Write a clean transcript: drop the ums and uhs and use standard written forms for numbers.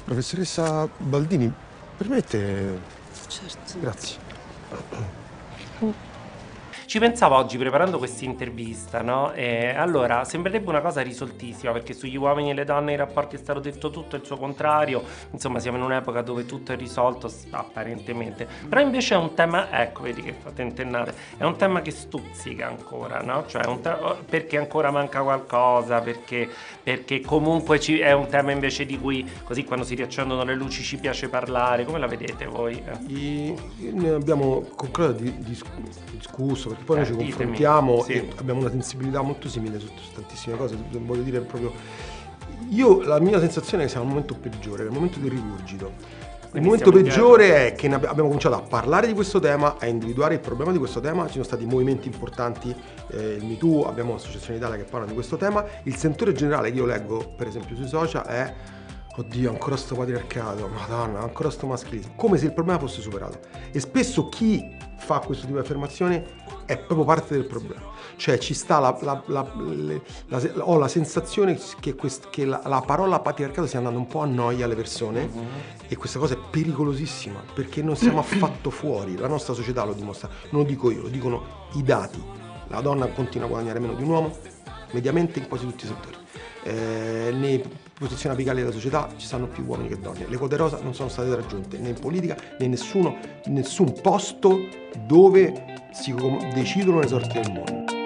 Professoressa Baldini, permette? Certo. Grazie. Ci pensavo oggi preparando questa intervista, no? E allora sembrerebbe una cosa risoltissima perché sugli uomini e le donne i rapporti è stato detto tutto e il suo contrario, insomma siamo in un'epoca dove tutto è risolto apparentemente, però invece è un tema, ecco vedi che fate intennate, è un tema che stuzzica ancora, no? Cioè perché ancora manca qualcosa, perché comunque è un tema invece di cui così quando si riaccendono le luci ci piace parlare, come la vedete voi? Ne abbiamo con Claudia discusso, perché poi noi ci Ditemi, confrontiamo sì. e abbiamo una sensibilità molto simile su tantissime cose. Voglio dire proprio, la mia sensazione è che siamo al momento peggiore, è il momento del rigurgito. Il Quindi momento siamo peggiore è che abbiamo cominciato a parlare di questo tema, a individuare il problema di questo tema. Ci sono stati movimenti importanti, il MeToo, abbiamo Associazione Italia che parla di questo tema. Il sentore generale che io leggo, per esempio, sui social è: oddio, ancora sto patriarcato, madonna, ancora sto maschilismo, come se il problema fosse superato. E spesso chi fa questo tipo di affermazioni è proprio parte del problema. Cioè ci sta ho la sensazione che la parola patriarcato stia andando un po' a noia alle persone, e questa cosa è pericolosissima perché non siamo affatto fuori, la nostra società lo dimostra, non lo dico io, lo dicono i dati. La donna continua a guadagnare meno di un uomo, mediamente in quasi tutti i settori. Nelle posizioni apicali della società ci stanno più uomini che donne. Le quote rosa non sono state raggiunte né in politica né in nessun posto dove si decidono le sorti del mondo.